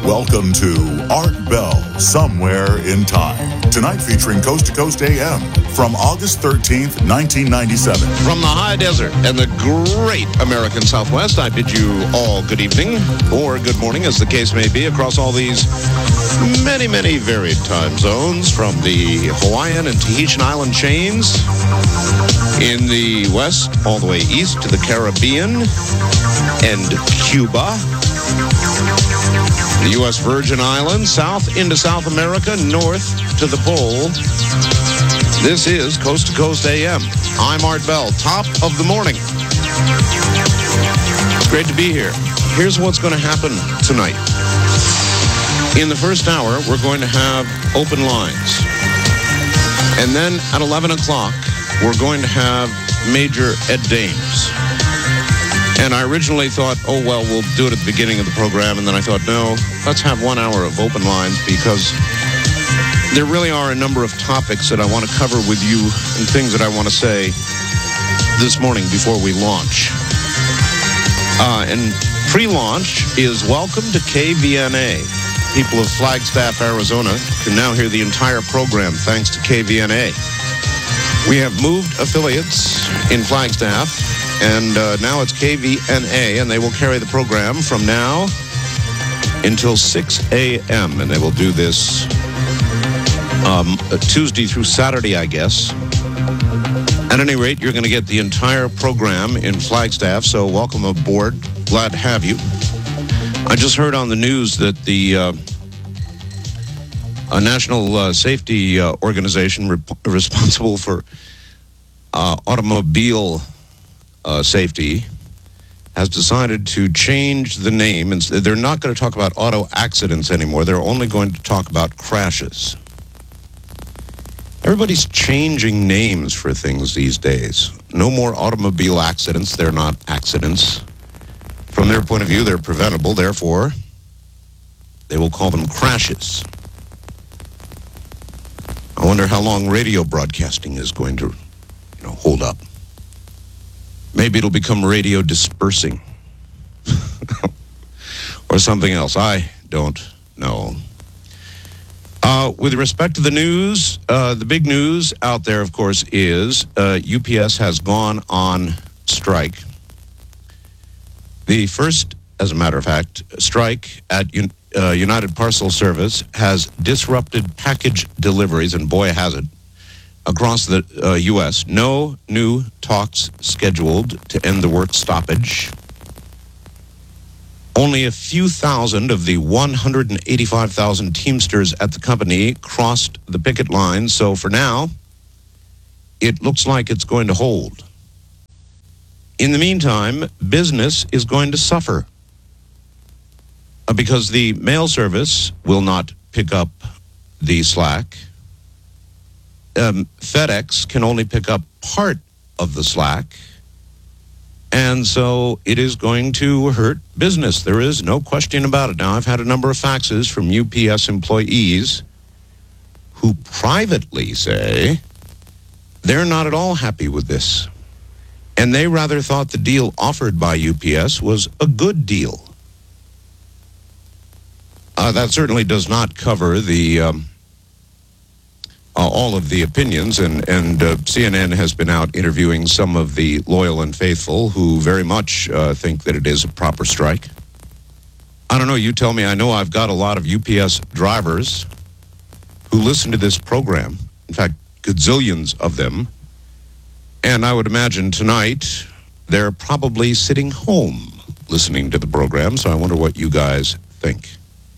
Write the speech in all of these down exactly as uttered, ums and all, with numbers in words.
Welcome to Art Bell, Somewhere in Time. Tonight featuring Coast to Coast A M from August thirteenth, nineteen ninety-seven. From the high desert and the great American Southwest, I bid you all good evening or good morning, as the case may be, across all these many, many varied time zones, from the Hawaiian and Tahitian island chains in the west all the way east to the Caribbean and Cuba, the U S Virgin Islands, south into South America, north to the pole. This is Coast to Coast A M. I'm Art Bell, top of the morning. It's great to be here. Here's what's going to happen tonight. In the first hour, we're going to have open lines. And then at eleven o'clock, we're going to have Major Ed Dames. And I originally thought, oh, well, we'll do it at the beginning of the program. And then I thought, no, let's have one hour of open lines, because there really are a number of topics that I want to cover with you and things that I want to say this morning before we launch. Uh, and pre-launch is welcome to K V N A. People of Flagstaff, Arizona can now hear the entire program thanks to K V N A. We have moved affiliates in Flagstaff, and uh, now it's K V N A, and they will carry the program from now until six a.m., and they will do this um, Tuesday through Saturday, I guess. At any rate, you're going to get the entire program in Flagstaff, so welcome aboard. Glad to have you. I just heard on the news that the uh, a national uh, safety uh, organization rep- responsible for uh, automobile uh, safety has decided to change the name. And they're not going to talk about auto accidents anymore. They're only going to talk about crashes. Everybody's changing names for things these days. No more automobile accidents. They're not accidents. From their point of view, they're preventable. Therefore, they will call them crashes. I wonder how long radio broadcasting is going to, you know, hold up. Maybe it'll become radio dispersing. Or something else. I don't know. Uh, with respect to the news, uh, the big news out there, of course, is uh, U P S has gone on strike. The first, as a matter of fact, strike at uh, United Parcel Service has disrupted package deliveries, and boy has it, across the uh, U S. No new talks scheduled to end the work stoppage. Only a few thousand of the one hundred eighty-five thousand Teamsters at the company crossed the picket line, so for now, it looks like it's going to hold. In the meantime, business is going to suffer uh, because the mail service will not pick up the slack. Um, FedEx can only pick up part of the slack, and so it is going to hurt business. There is no question about it. Now, I've had a number of faxes from U P S employees who privately say they're not at all happy with this. And they rather thought the deal offered by U P S was a good deal. Uh, that certainly does not cover the um, uh, all of the opinions, and, and uh, C N N has been out interviewing some of the loyal and faithful who very much uh, think that it is a proper strike. I don't know, you tell me. I know I've got a lot of U P S drivers who listen to this program. In fact, gazillions of them. And I would imagine tonight they're probably sitting home listening to the program, so I wonder what you guys think.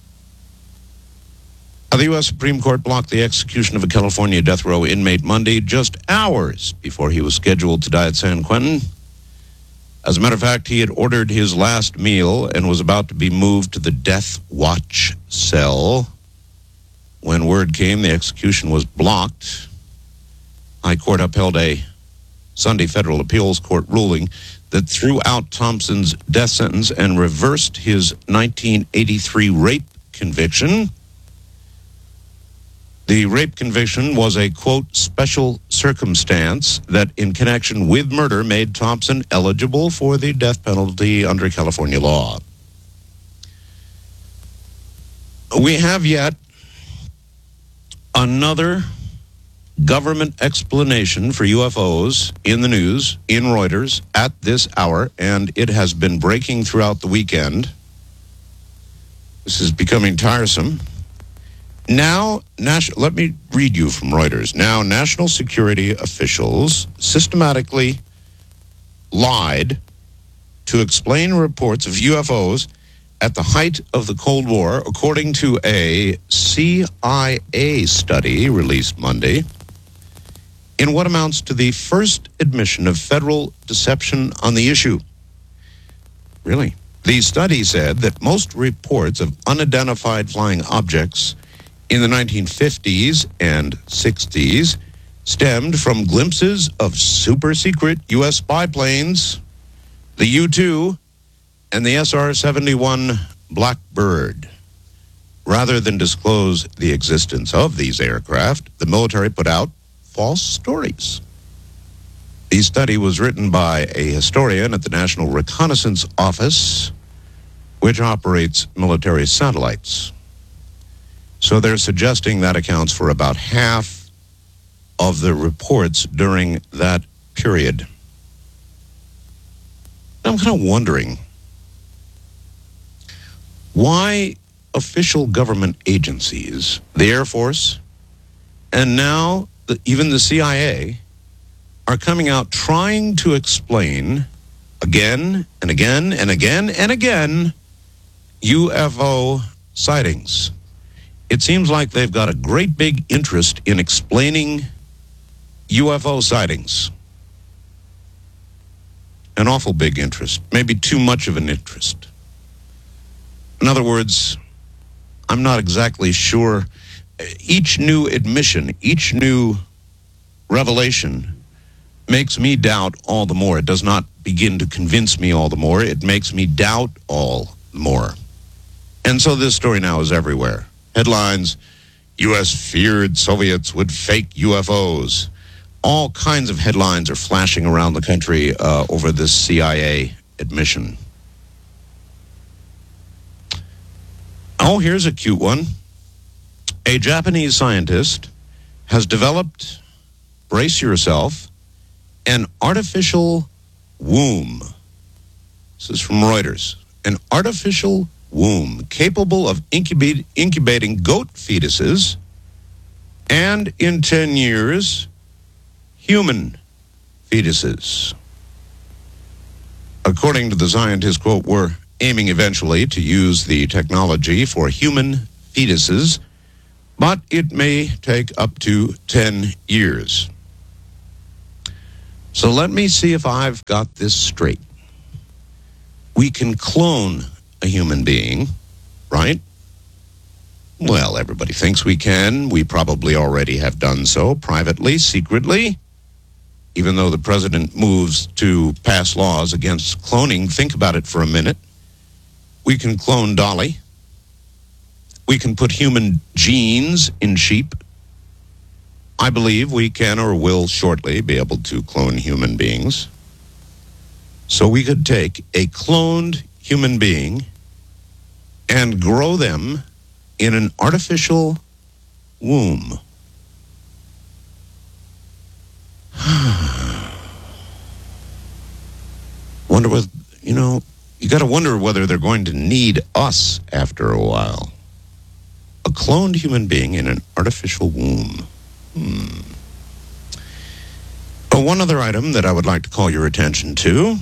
The U S Supreme Court blocked the execution of a California death row inmate Monday, just hours before he was scheduled to die at San Quentin. As a matter of fact, he had ordered his last meal and was about to be moved to the death watch cell. When word came the execution was blocked, High Court upheld a Sunday federal appeals court ruling that threw out Thompson's death sentence and reversed his nineteen eighty-three rape conviction. The rape conviction was a, quote, special circumstance that in connection with murder made Thompson eligible for the death penalty under California law. we have yet another government explanation for U F Os in the news, in Reuters, at this hour, and it has been breaking throughout the weekend. This is becoming tiresome. Now, national, let me read you from Reuters. Now, national security officials systematically lied to explain reports of U F Os at the height of the Cold War, according to a C I A study released Monday, in what amounts to the first admission of federal deception on the issue. Really? The study said that most reports of unidentified flying objects in the nineteen fifties and sixties stemmed from glimpses of super-secret U S spy planes, the U two, and the S R seventy-one Blackbird. Rather than disclose the existence of these aircraft, the military put out false stories. The study was written by a historian at the National Reconnaissance Office, which operates military satellites. So they're suggesting that accounts for about half of the reports during that period. I'm kind of wondering why official government agencies, the Air Force, and now the, even the C I A, are coming out trying to explain again and again and again and again U F O sightings. It seems like they've got a great big interest in explaining U F O sightings. An awful big interest, maybe too much of an interest. In other words, I'm not exactly sure. Each new admission, each new revelation makes me doubt all the more. It does not begin to convince me all the more. It makes me doubt all the more. And so this story now is everywhere. Headlines, U S feared Soviets would fake U F Os. All kinds of headlines are flashing around the country uh, over this C I A admission. Oh, here's a cute one. A Japanese scientist has developed, brace yourself, an artificial womb. This is from Reuters. An artificial womb capable of incubate, incubating goat fetuses and, in ten years, human fetuses. According to the scientist, quote, we're aiming eventually to use the technology for human fetuses, but it may take up to ten years. So let me see if I've got this straight. We can clone a human being, right? Well, everybody thinks we can. We probably already have done so privately, secretly. Even though the president moves to pass laws against cloning, think about it for a minute. We can clone Dolly. We can put human genes in sheep. I believe we can or will shortly be able to clone human beings. So we could take a cloned human being and grow them in an artificial womb. Wonder what, you know, you got to wonder whether they're going to need us after a while. A cloned human being in an artificial womb. Hmm. Oh, one other item that I would like to call your attention to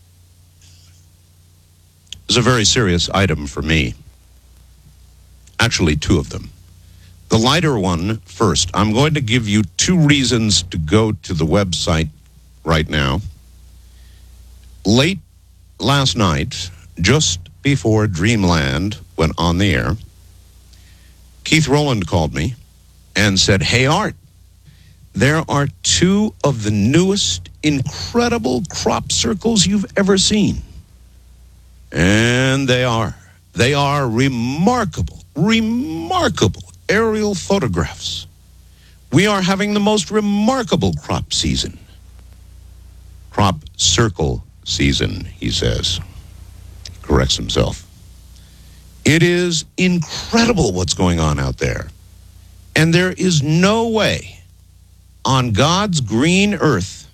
is a very serious item for me. Actually, two of them. The lighter one first. I'm going to give you two reasons to go to the website right now. Late last night, just before Dreamland went on the air, Keith Rowland called me and said, hey, Art, there are two of the newest incredible crop circles you've ever seen. And they are. They are remarkable, remarkable aerial photographs. We are having the most remarkable crop season. Crop circle season, he says. He corrects himself. It is incredible what's going on out there. And there is no way on God's green earth,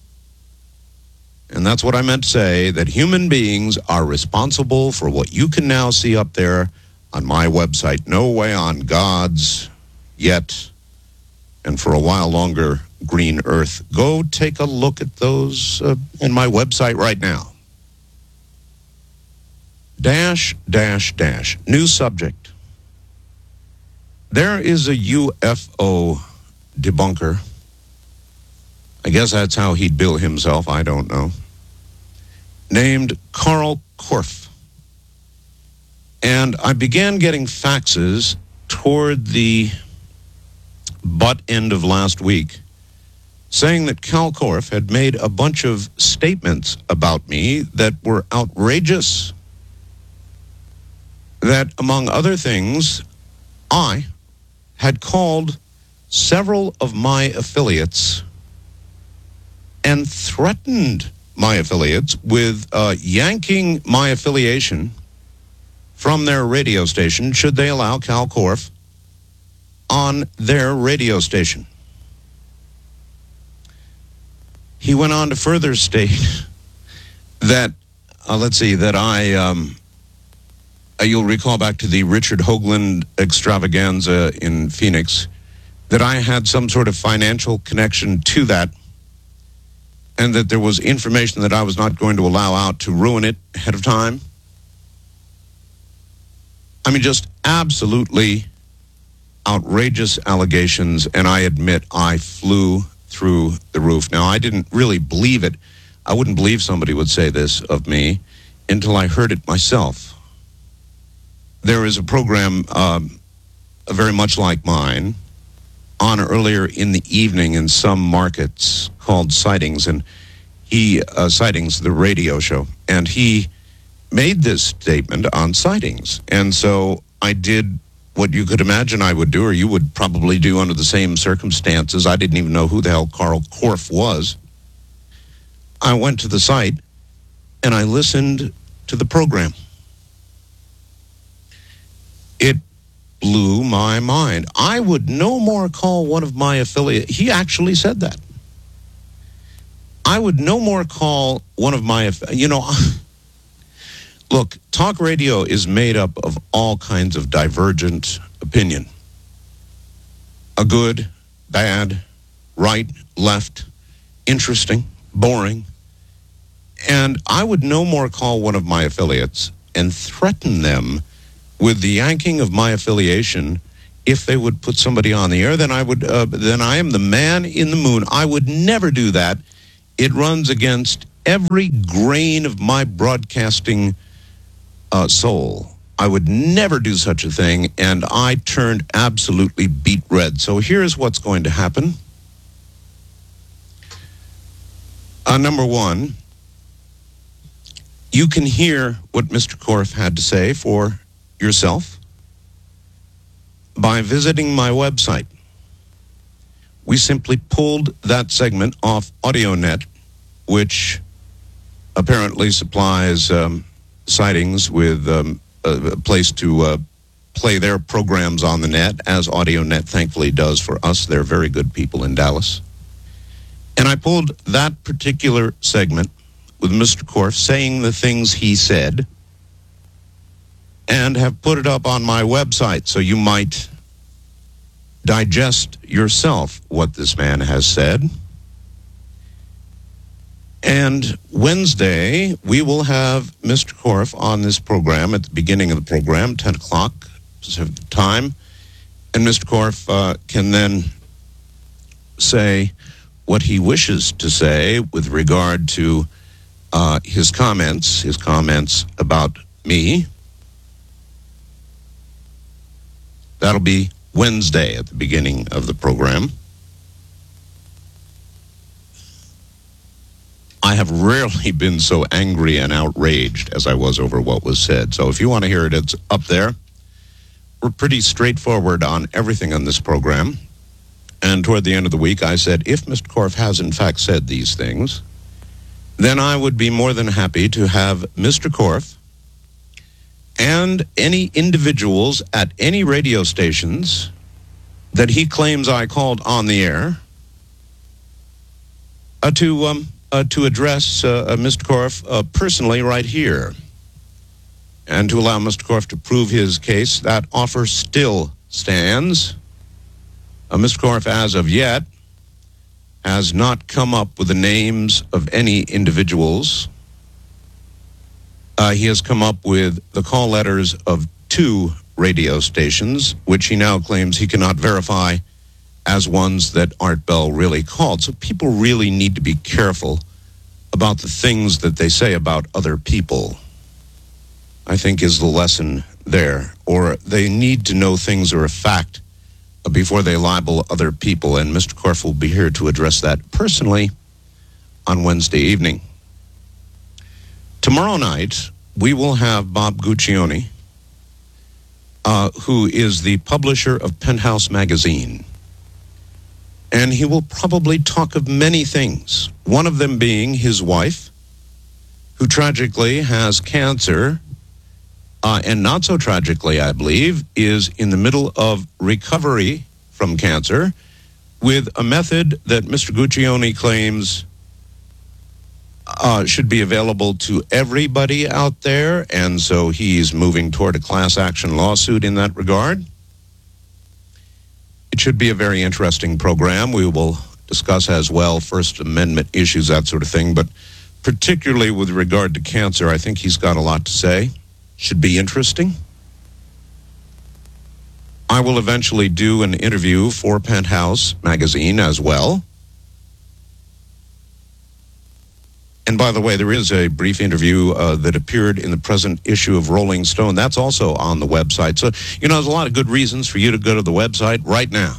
and that's what I meant to say, that human beings are responsible for what you can now see up there on my website. No way on God's yet, and for a while longer, green earth. Go take a look at those uh, on my website right now. Dash, dash, dash. New subject. There is a U F O debunker. I guess that's how he'd bill himself. I don't know. Named Carl Korff. And I began getting faxes toward the butt end of last week saying that Cal Korff had made a bunch of statements about me that were outrageous. That, among other things, I had called several of my affiliates and threatened my affiliates with uh, yanking my affiliation from their radio station should they allow Cal Korff on their radio station. He went on to further state that, uh, let's see, that I... Um, Uh, you'll recall back to the Richard Hoagland extravaganza in Phoenix, that I had some sort of financial connection to that, and that there was information that I was not going to allow out to ruin it ahead of time. I mean, just absolutely outrageous allegations, and I admit I flew through the roof. Now, I didn't really believe it. I wouldn't believe somebody would say this of me until I heard it myself. There is a program um, very much like mine on earlier in the evening in some markets called Sightings, and he, uh, Sightings, the radio show, and he made this statement on Sightings. And so I did what you could imagine I would do, or you would probably do under the same circumstances. I didn't even know who the hell Carl Korff was. I went to the site and I listened to the program. It blew my mind. I would no more call one of my affiliates. He actually said that. I would no more call one of my, you know, look, talk radio is made up of all kinds of divergent opinion. A good, bad, right, left, interesting, boring. And I would no more call one of my affiliates and threaten them with the yanking of my affiliation if they would put somebody on the air. Then I would, uh, then I am the man in the moon. I would never do that. It runs against every grain of my broadcasting uh, soul. I would never do such a thing, and I turned absolutely beet red. So here's what's going to happen. Uh, number one, you can hear what Mister Korff had to say for yourself by visiting my website. We simply pulled that segment off AudioNet, which apparently supplies um, Sightings with um, a, a place to uh, play their programs on the net, as AudioNet thankfully does for us. They're very good people in Dallas. And I pulled that particular segment with Mister Korff saying the things he said, and have put it up on my website so you might digest yourself what this man has said. And Wednesday, we will have Mister Korff on this program at the beginning of the program, ten o'clock Pacific time. And Mister Korff uh, can then say what he wishes to say with regard to uh, his comments, his comments about me. That'll be Wednesday at the beginning of the program. I have rarely been so angry and outraged as I was over what was said. So if you want to hear it, it's up there. We're pretty straightforward on everything on this program. And toward the end of the week, I said, if Mister Korff has in fact said these things, then I would be more than happy to have Mister Korff and any individuals at any radio stations that he claims I called on the air uh, to um, uh, to address uh, uh, Mister Korff uh, personally right here, and to allow Mister Korff to prove his case. That offer still stands. Uh, Mister Korff, as of yet, has not come up with the names of any individuals. Uh, he has come up with the call letters of two radio stations, which he now claims he cannot verify as ones that Art Bell really called. So people really need to be careful about the things that they say about other people, I think, is the lesson there. Or they need to know things are a fact before they libel other people. And Mister Korff will be here to address that personally on Wednesday evening. Tomorrow night, we will have Bob Guccione, uh, who is the publisher of Penthouse Magazine. And he will probably talk of many things, one of them being his wife, who tragically has cancer, uh, and not so tragically, I believe, is in the middle of recovery from cancer with a method that Mister Guccione claims Uh, should be available to everybody out there, and so he's moving toward a class action lawsuit in that regard. It should be a very interesting program. We will discuss as well First Amendment issues, that sort of thing, but particularly with regard to cancer, I think he's got a lot to say. Should be interesting. I will eventually do an interview for Penthouse Magazine as well. And by the way, there is a brief interview uh, that appeared in the present issue of Rolling Stone. That's also on the website. So, you know, there's a lot of good reasons for you to go to the website right now.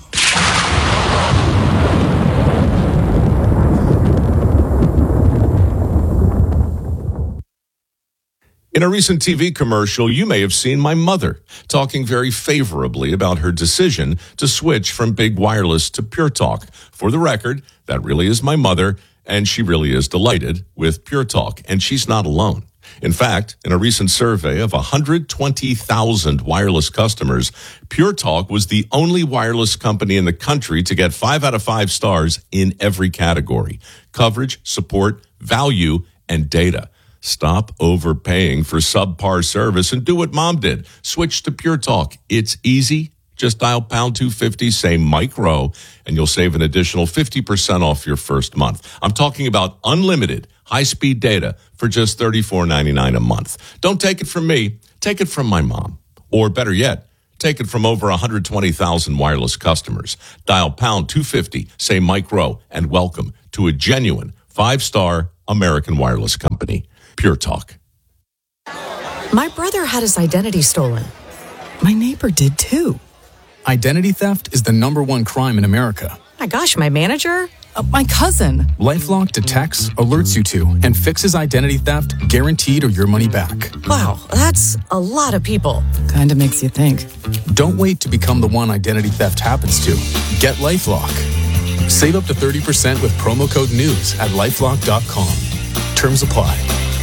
In a recent T V commercial, you may have seen my mother talking very favorably about her decision to switch from Big Wireless to Pure Talk. For the record, that really is my mother, and she really is delighted with Pure Talk, and she's not alone. In fact, in a recent survey of one hundred twenty thousand wireless customers, Pure Talk was the only wireless company in the country to get five out of five stars in every category: coverage, support, value, and data. Stop overpaying for subpar service and do what Mom did. Switch to Pure Talk. It's easy. Just dial pound two fifty, say Mike Rowe, and you'll save an additional fifty percent off your first month. I'm talking about unlimited high-speed data for just thirty-four ninety-nine a month. Don't take it from me. Take it from my mom. Or better yet, take it from over one hundred twenty thousand wireless customers. Dial pound two fifty, say Mike Rowe, and welcome to a genuine five-star American wireless company. Pure Talk. My brother had his identity stolen. My neighbor did too. Identity theft is the number one crime in America. My gosh, my manager? Uh, my cousin. LifeLock detects, alerts you to, and fixes identity theft, guaranteed or your money back. Wow, that's a lot of people. Kinda makes you think. Don't wait to become the one identity theft happens to. Get LifeLock. Save up to thirty percent with promo code NEWS at lifelock dot com. Terms apply.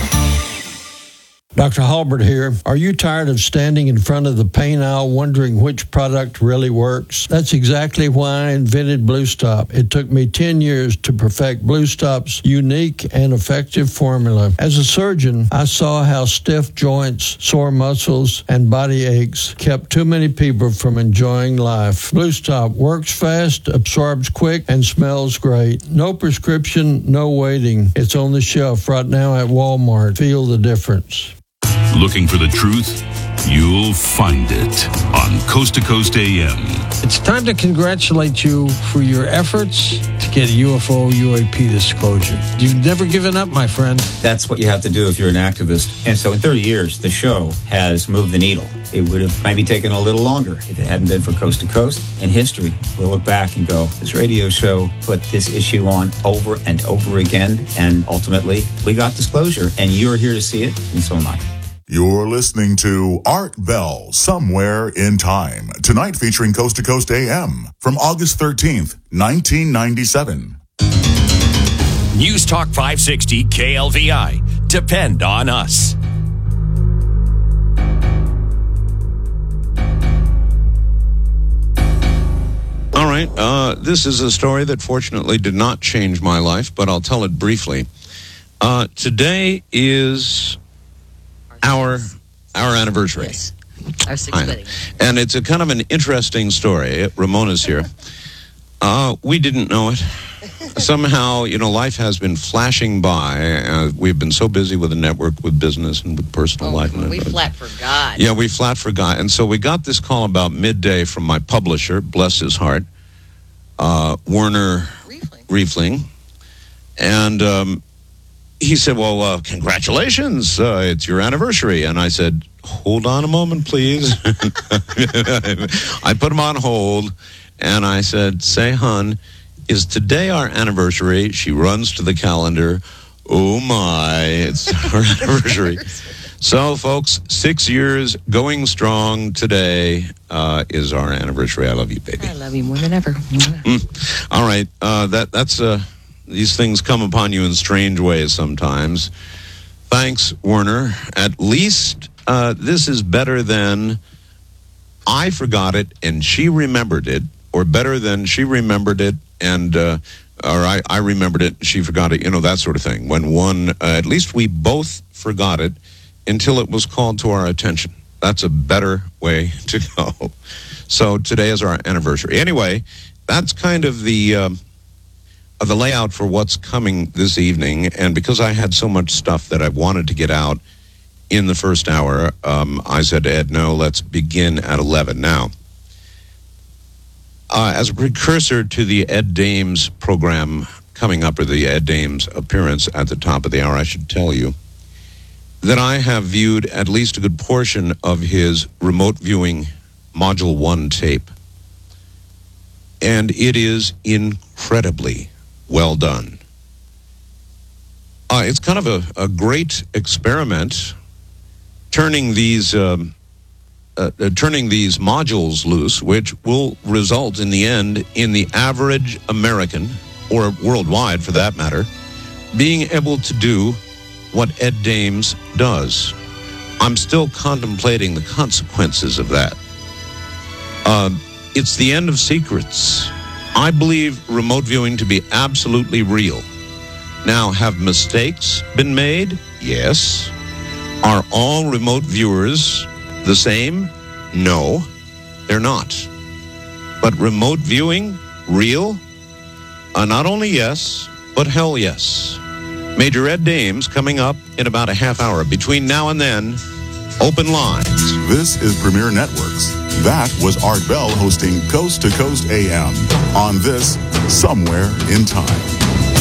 Doctor Halbert here. Are you tired of standing in front of the pain aisle wondering which product really works? That's exactly why I invented Blue Stop. It took me ten years to perfect Blue Stop's unique and effective formula. As a surgeon, I saw how stiff joints, sore muscles, and body aches kept too many people from enjoying life. Blue Stop works fast, absorbs quick, and smells great. No prescription, no waiting. It's on the shelf right now at Walmart. Feel the difference. Looking for the truth? You'll find it on Coast to Coast A M. It's time to congratulate you for your efforts to get U F O U A P disclosure. You've never given up, my friend. That's what you have to do if you're an activist. And so in thirty years, the show has moved the needle. It would have maybe taken a little longer if it hadn't been for Coast to Coast. In history, we'll look back and go, this radio show put this issue on over and over again, and ultimately, we got disclosure, and you're here to see it, and so am I. You're listening to Art Bell, Somewhere in Time. Tonight featuring Coast to Coast A M from August thirteenth, nineteen ninety-seven. News Talk five sixty K L V I. Depend on us. right. Uh, this is a story that fortunately did not change my life, but I'll tell it briefly. Uh, today is our our anniversary. Yes. Our sixth wedding. And it's a kind of an interesting story. Ramona's here. Uh, we didn't know it. Somehow, you know, life has been flashing by. Uh, we've been so busy with the network, with business, and with personal oh, life. We flat forgot. Yeah, we flat forgot. And so we got this call about midday from my publisher, bless his heart, uh, Werner Riefling. Riefling. And um, he said, well, uh, congratulations. Uh, it's your anniversary. And I said, hold on a moment, please. I put him on hold, and I said, say, hun, is today our anniversary? She runs to the calendar. Oh, my, it's our anniversary. So, folks, six years going strong today uh, is our anniversary. I love you, baby. I love you more than ever. Mm. All right. Uh, that that's uh, these things come upon you in strange ways sometimes. Thanks, Werner. At least uh, this is better than I forgot it and she remembered it, or better than she remembered it and uh, or I, I remembered it and she forgot it. You know, that sort of thing. When one, uh, at least we both forgot it until it was called to our attention. That's a better way to go. So today is our anniversary. Anyway, that's kind of the um, of the layout for what's coming this evening. And because I had so much stuff that I wanted to get out in the first hour, um, I said to Ed, no, let's begin at eleven. Now, uh, as a precursor to the Ed Dames program coming up, or the Ed Dames appearance at the top of the hour, I should tell you that I have viewed at least a good portion of his remote viewing Module one tape. And it is incredibly well done. Uh, it's kind of a, a great experiment turning these um, uh, uh, turning these modules loose, which will result in the end in the average American, or worldwide for that matter, being able to do what Ed Dames does. I'm still contemplating the consequences of that. Uh, it's the end of secrets. I believe remote viewing to be absolutely real. Now, have mistakes been made? Yes. Are all remote viewers the same? No, they're not. But remote viewing, real? Uh, not only yes, but hell yes. Major Ed Dames coming up in about a half hour. Between now and then, open lines. This is Premier Networks. That was Art Bell hosting Coast to Coast A M on this Somewhere in Time.